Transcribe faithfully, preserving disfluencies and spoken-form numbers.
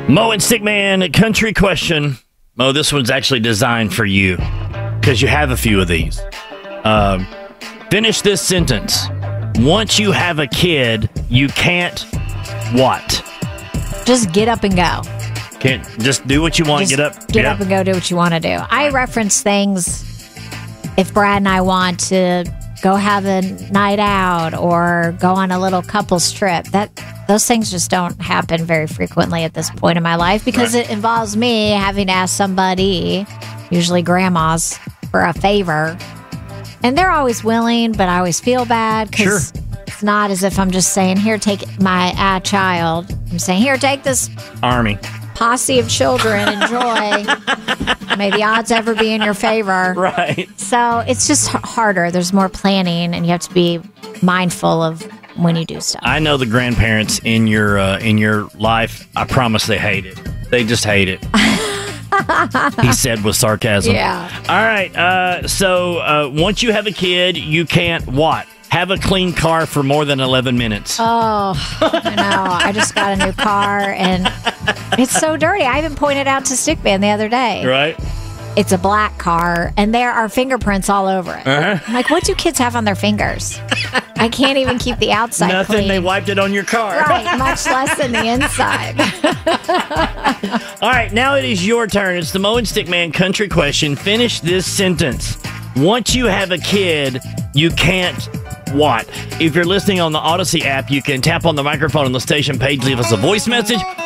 Mo and Stickman, country question. Mo, this one's actually designed for you because you have a few of these. Um, finish this sentence. Once you have a kid, you can't what? Just get up and go. Can't just do what you want. Just get up. Get yeah. up and go do what you want to do. I reference things if Brad and I want to go have a night out or go on a little couples trip. That those things just don't happen very frequently at this point in my life because right. it involves me having to ask somebody, usually grandmas, for a favor. And they're always willing, but I always feel bad because sure. it's not as if I'm just saying, here, take my uh, child. I'm saying, here, take this army posse of children. Enjoy. May the odds ever be in your favor. Right. So it's just harder. There's more planning, and you have to be mindful of when you do stuff. I know the grandparents in your uh, in your life. I promise they hate it. They just hate it. He said with sarcasm. Yeah. All right. Uh, so uh, once you have a kid, you can't what? Have a clean car for more than eleven minutes. Oh, I know. I just got a new car, and it's so dirty. I even pointed out to Stickman the other day. Right. It's a black car, and there are fingerprints all over it. Uh-huh. I'm like, what do kids have on their fingers? I can't even keep the outside Nothing. clean. They wiped it on your car. Right, much less than the inside. All right, now it is your turn. It's the Mo and Stickman country question. Finish this sentence. Once you have a kid, you can't what? If you're listening on the Odyssey app, you can tap on the microphone on the station page, leave us a voice message,